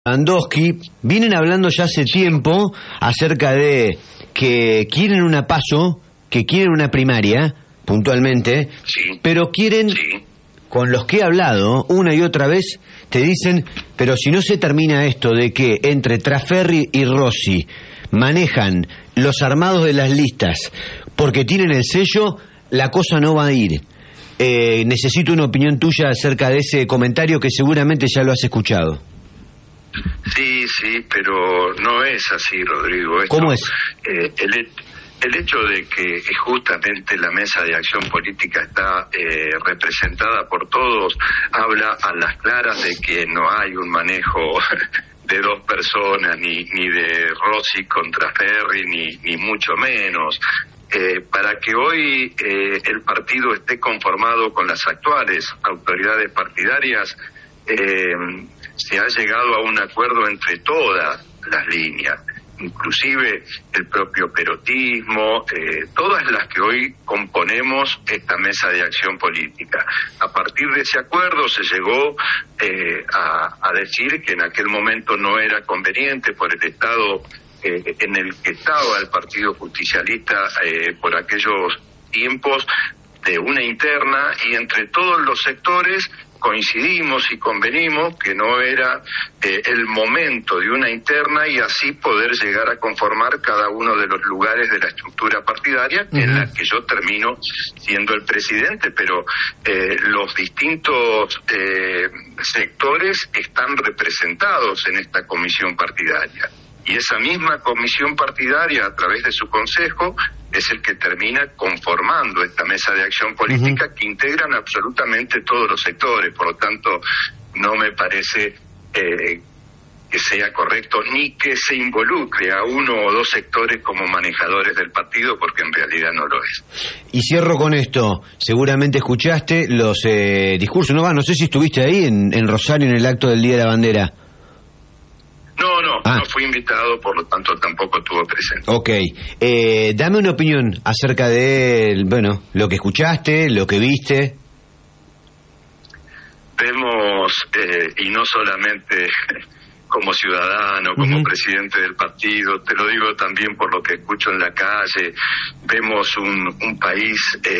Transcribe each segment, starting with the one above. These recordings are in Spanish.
Lewandowski vienen hablando ya hace tiempo acerca de que quieren una PASO, que quieren una primaria, puntualmente, Sí. pero quieren, Sí. con los que he hablado una y otra vez, te dicen, pero si no se termina esto de que entre Trafferri y Rossi manejan los armados de las listas porque tienen el sello, la cosa no va a ir. Necesito una opinión tuya acerca de ese comentario que seguramente ya lo has escuchado. Sí, pero no es así, Rodrigo. ¿Cómo es? El hecho de que justamente la mesa de acción política está representada por todos habla a las claras de que no hay un manejo de dos personas, ni de Rossi contra Ferri, ni mucho menos. Para que hoy el partido esté conformado con las actuales autoridades partidarias, se ha llegado a un acuerdo entre todas las líneas, inclusive el propio perotismo, todas las que hoy componemos esta mesa de acción política. A partir de ese acuerdo se llegó a decir que en aquel momento no era conveniente por el estado en el que estaba el Partido Justicialista por aquellos tiempos de una interna, y entre todos los sectores coincidimos y convenimos que no era el momento de una interna, y así poder llegar a conformar cada uno de los lugares de la estructura partidaria, en la que yo termino siendo el presidente, pero los distintos sectores están representados en esta comisión partidaria. Y esa misma comisión partidaria, a través de su consejo, es el que termina conformando esta mesa de acción política que integran absolutamente todos los sectores. Por lo tanto, no me parece que sea correcto ni que se involucre a uno o dos sectores como manejadores del partido, porque en realidad no lo es. Y cierro con esto. Seguramente escuchaste los discursos. No sé si estuviste ahí en Rosario en el acto del Día de la Bandera. No fui invitado, por lo tanto tampoco estuvo presente. Ok, dame una opinión acerca de, lo que escuchaste, lo que viste. Vemos, y no solamente como ciudadano, como presidente del partido, te lo digo también por lo que escucho en la calle, vemos un país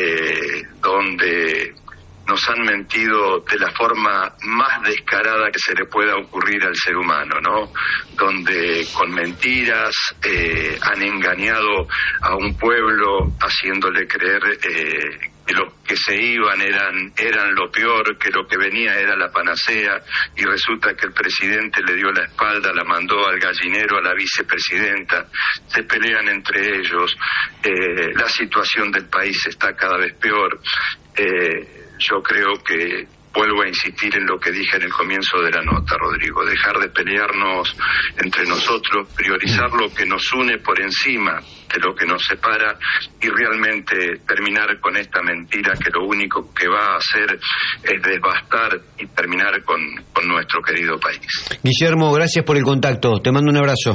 donde nos han mentido de la forma más descarada que se le pueda ocurrir al ser humano, ¿no? Donde con mentiras han engañado a un pueblo, haciéndole creer que los que se iban eran lo peor, que lo que venía era la panacea, y resulta que el presidente le dio la espalda, la mandó al gallinero a la vicepresidenta, se pelean entre ellos, la situación del país está cada vez peor. Yo creo que vuelvo a insistir en lo que dije en el comienzo de la nota, Rodrigo: dejar de pelearnos entre nosotros, priorizar lo que nos une por encima de lo que nos separa, y realmente terminar con esta mentira que lo único que va a hacer es devastar y terminar con nuestro querido país. Guillermo, gracias por el contacto. Te mando un abrazo.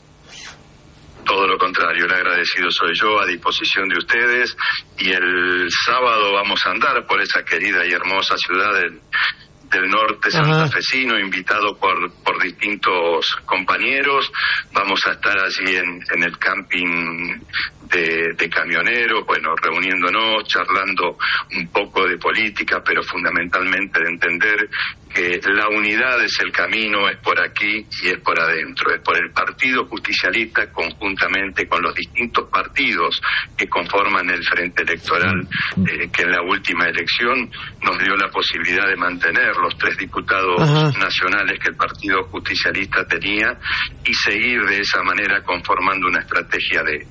Todo lo contrario, el agradecido soy yo, a disposición de ustedes, y el sábado vamos a andar por esa querida y hermosa ciudad del norte santafesino, invitado por distintos compañeros. Vamos a estar allí en el camping de camioneros, reuniéndonos, charlando un poco de política, pero fundamentalmente de entender que la unidad es el camino, es por aquí y es por adentro, es por el Partido Justicialista conjuntamente con los distintos partidos que conforman el frente electoral, que en la última elección nos dio la posibilidad de mantener los 3 diputados nacionales que el Partido Justicialista tenía, y seguir de esa manera conformando una estrategia de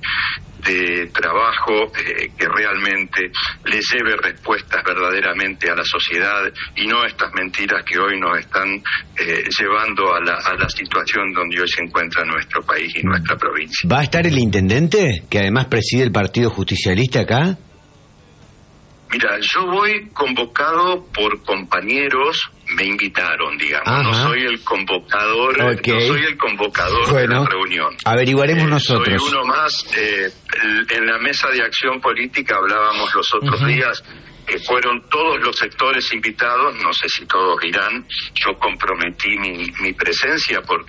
trabajo que realmente le lleve respuestas verdaderamente a la sociedad, y no estas mentiras que hoy nos están llevando a la situación donde hoy se encuentra nuestro país y nuestra provincia. ¿Va a estar el intendente, que además preside el Partido Justicialista, acá? Mira, yo voy convocado por compañeros, me invitaron, digamos. No soy el convocador, no soy el convocador de la reunión. Averiguaremos nosotros. Soy uno más. En la mesa de acción política hablábamos los otros días fueron todos los sectores invitados, no sé si todos irán, yo comprometí mi presencia porque